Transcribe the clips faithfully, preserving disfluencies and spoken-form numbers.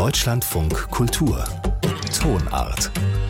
Deutschlandfunk Kultur Tonart.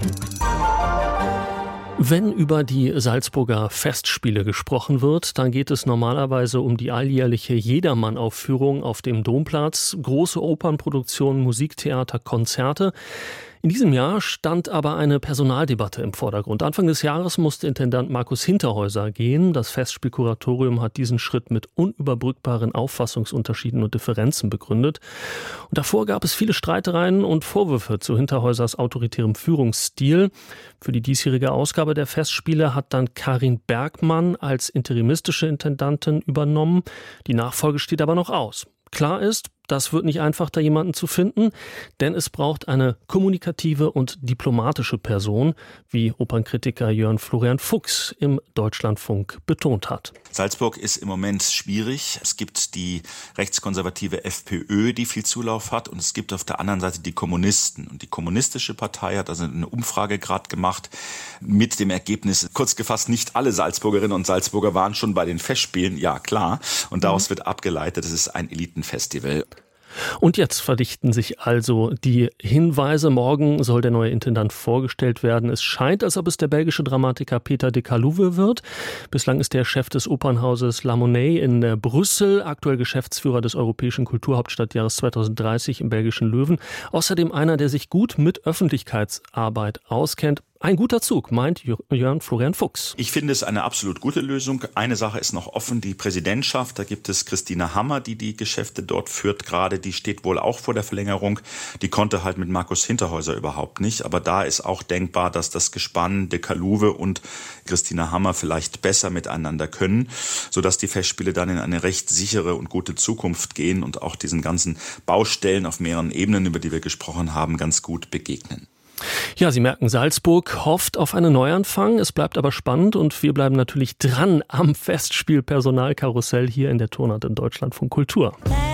Wenn über die Salzburger Festspiele gesprochen wird, dann geht es normalerweise um die alljährliche Jedermann-Aufführung auf dem Domplatz, große Opernproduktionen, Musiktheater, Konzerte. In diesem Jahr stand aber eine Personaldebatte im Vordergrund. Anfang des Jahres musste Intendant Markus Hinterhäuser gehen. Das Festspielkuratorium hat diesen Schritt mit unüberbrückbaren Auffassungsunterschieden und Differenzen begründet. Und davor gab es viele Streitereien und Vorwürfe zu Hinterhäusers autoritärem Führungsstil. Für die diesjährige Ausgabe der Festspiele hat dann Karin Bergmann als interimistische Intendantin übernommen. Die Nachfolge steht aber noch aus. Klar ist, das wird nicht einfach, da jemanden zu finden, denn es braucht eine kommunikative und diplomatische Person, wie Opernkritiker Jörn Florian Fuchs im Deutschlandfunk betont hat. Salzburg ist im Moment schwierig. Es gibt die rechtskonservative FPÖ, die viel Zulauf hat, und es gibt auf der anderen Seite die Kommunisten. Und die kommunistische Partei hat also eine Umfrage gerade gemacht mit dem Ergebnis, kurz gefasst, nicht alle Salzburgerinnen und Salzburger waren schon bei den Festspielen, ja klar. Und daraus wird abgeleitet, es ist ein Elitenfestival. Und jetzt verdichten sich also die Hinweise. Morgen soll der neue Intendant vorgestellt werden. Es scheint, als ob es der belgische Dramatiker Peter de Calouwe wird. Bislang ist der Chef des Opernhauses La Monnaie in Brüssel, aktuell Geschäftsführer des Europäischen Kulturhauptstadtjahres zweitausenddreißig im belgischen Löwen. Außerdem einer, der sich gut mit Öffentlichkeitsarbeit auskennt. Ein guter Zug, meint Jörn Florian Fuchs. Ich finde es eine absolut gute Lösung. Eine Sache ist noch offen, die Präsidentschaft. Da gibt es Christine Hammer, die die Geschäfte dort führt gerade. Die steht wohl auch vor der Verlängerung. Die konnte halt mit Markus Hinterhäuser überhaupt nicht. Aber da ist auch denkbar, dass das Gespann de Calouwe und Christine Hammer vielleicht besser miteinander können, sodass die Festspiele dann in eine recht sichere und gute Zukunft gehen und auch diesen ganzen Baustellen auf mehreren Ebenen, über die wir gesprochen haben, ganz gut begegnen. Ja, Sie merken, Salzburg hofft auf einen Neuanfang. Es bleibt aber spannend und wir bleiben natürlich dran am Festspielpersonalkarussell hier in der Tonart in Deutschlandfunk Kultur.